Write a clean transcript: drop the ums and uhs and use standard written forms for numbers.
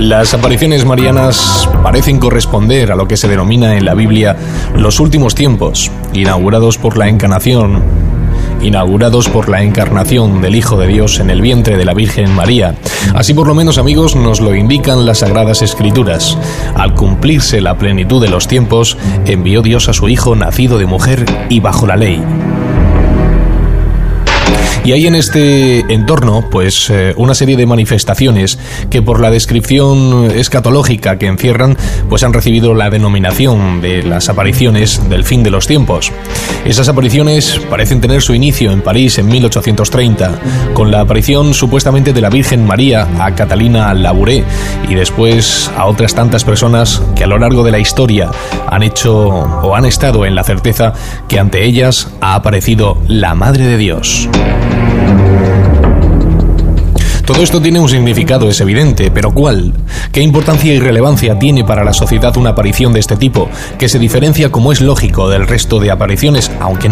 Las apariciones marianas parecen corresponder a lo que se denomina en la Biblia los últimos tiempos, inaugurados por la encarnación del Hijo de Dios en el vientre de la Virgen María. Así por lo menos, amigos, nos lo indican las Sagradas Escrituras. Al cumplirse la plenitud de los tiempos, envió Dios a su Hijo nacido de mujer y bajo la ley. Y hay en este entorno, pues, una serie de manifestaciones que por la descripción escatológica que encierran, pues han recibido la denominación de las apariciones del fin de los tiempos. Esas apariciones parecen tener su inicio en París en 1830, con la aparición supuestamente de la Virgen María a Catalina Labouré y después a otras tantas personas que a lo largo de la historia han hecho o han estado en la certeza que ante ellas ha aparecido la Madre de Dios. Todo esto tiene un significado, es evidente, pero ¿cuál? ¿Qué importancia y relevancia tiene para la sociedad una aparición de este tipo, que se diferencia, como es lógico, del resto de apariciones, aunque